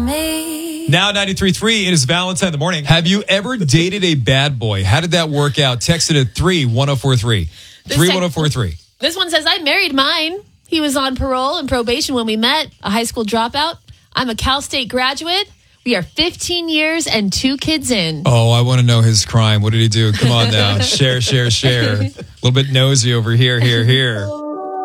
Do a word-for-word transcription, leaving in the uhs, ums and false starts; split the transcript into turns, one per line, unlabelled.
me.
Now ninety-three point three, it is Valentine in the morning. Have you ever dated a bad boy? How did that work out? Text it at three one oh four three. three one oh four three.
This one says, I married mine. He was on parole and probation when we met, a high school dropout. I'm a Cal State graduate. We are fifteen years and two kids in.
Oh, I want to know his crime. What did he do? Come on now. Share, share, share. A little bit nosy over here, here, here.